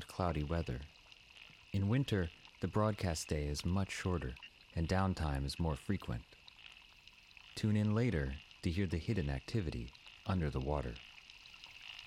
and cloudy weather. In winter, the broadcast day is much shorter and downtime is more frequent. Tune in later to hear the hidden activity under the water.